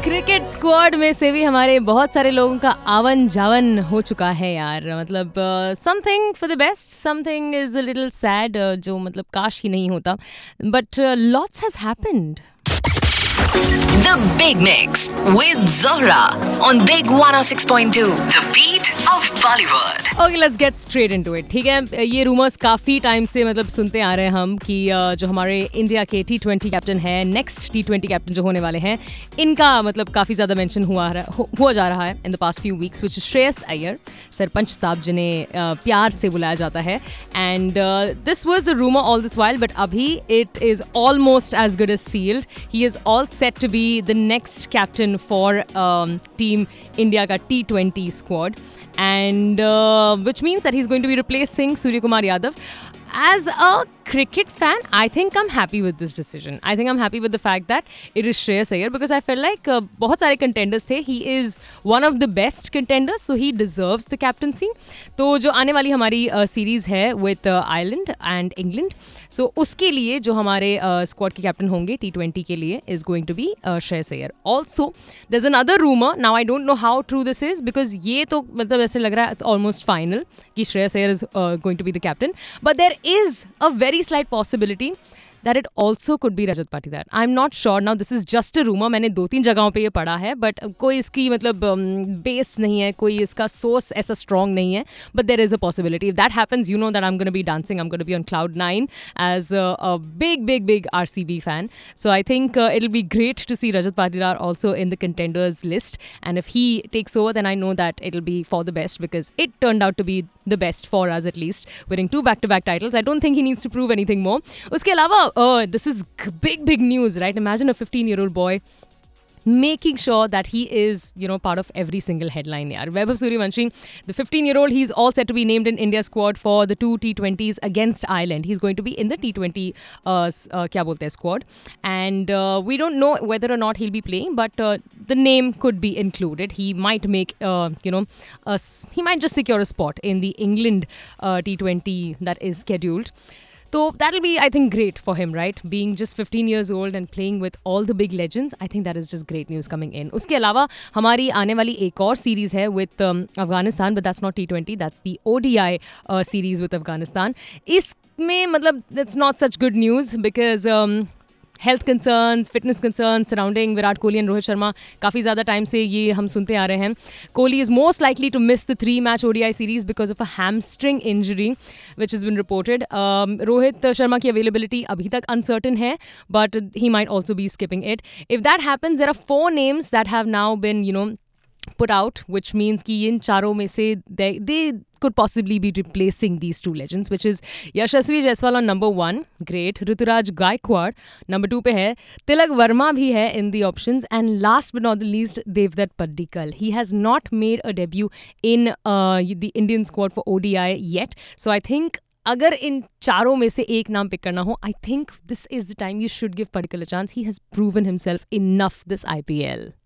Cricket squad में से भी हमारे बहुत सारे लोगों का आवन जावन हो चुका है यार. मतलब something for the best, something is a little sad, जो मतलब काश ही नहीं होता. But lots has happened. The Big Mix with Zohra on Big 106.2. The beat of Bollywood. Okay, let's get straight into it. ठीक है, ये रूमर्स काफ़ी time से मतलब सुनते आ रहे हैं हम कि जो हमारे इंडिया के T20 कैप्टन है, नेक्स्ट T20 कैप्टन जो होने वाले हैं, इनका मतलब काफ़ी ज़्यादा मेंशन हुआ जा रहा है in the past few weeks, which is Shreyas Iyer, sarpanch साहब जिन्हें प्यार से बुलाया जाता है. And this was the rumour all this while, but अभी it is almost as good as sealed. He is all set to be the next captain for Team India ka T20 squad, and which means that he's going to be replacing Surya Kumar Yadav. As a cricket fan, I think I'm happy with this decision. I think I'm happy with the fact that it is Shreyas Iyer, because I felt like बहुत सारे contenders थे. He is one of the best contenders, so he deserves the captaincy. तो जो आने वाली हमारी series है with Ireland and England, so उसके लिए जो हमारे squad के captain होंगे T20 के लिए is going to be Shreyas Iyer. Also, there's another rumor. Now I don't know how true this is, because ये तो मतलब ऐसे लग रहा है it's almost final कि Shreyas Iyer is going to be the captain. But there is a very slight possibility that it also could be Rajat Patidar. I'm not sure. Now this is just a rumor. मैंने 2-3 जगहों पे ये पढ़ा है, but कोई इसकी मतलब base नहीं है, कोई इसका सोर्स ऐसा स्ट्रॉन्ग नहीं है. But there is a possibility. If that happens, you know that I'm going to be dancing. I'm going to be on cloud 9 as a big RCB fan. So I think it'll be great to see Rajat Patidar also in the contenders list. And if he takes over, then I know that it'll be for the best, because it turned out to be the best for us at least, winning 2 back-to-back titles. I don't think he needs to prove anything more. उसके अलावा this is big news, right? Imagine a 15-year-old boy making sure that he is, you know, part of every single headline. Yaar. Vaibhav Suryavanshi, the 15-year-old, he's all set to be named in India squad for the 2 T20s against Ireland. He's going to be in the T20 kya bolte hai, squad. And we don't know whether or not he'll be playing, but the name could be included. He might make, he might just secure a spot in the England T20 that is scheduled. So that'll be, I think, great for him, right? Being just 15 years old and playing with all the big legends, I think that is just great news coming in. उसके अलावा हमारी आने वाली एक और series है with Afghanistan, but that's not T20, that's the ODI series with Afghanistan. इसमें मतलब it's not such good news, because health concerns, fitness concerns surrounding Virat Kohli and Rohit Sharma काफ़ी ज़्यादा टाइम से ये हम सुनते आ रहे हैं. Kohli is most likely to miss the 3-match ODI series because of a hamstring injury which is been reported. Rohit Sharma की availability अभी तक अनसर्टन है, but he might also be skipping it. If that happens, there are 4 names that have now been put out, which means कि इन चारों में से they could possibly be replacing these 2 legends, which is Yashasvi Jaiswal on number 1, great. Ruturaj Gaikwad number 2 पे है. Tilak Verma भी है in the options, and last but not the least, Devdutt Padikkal. He has not made a debut in the Indian squad for ODI yet, so I think अगर इन चारों में से एक नाम पिक करना हो, I think this is the time you should give Padikkal a chance. He has proven himself enough this IPL.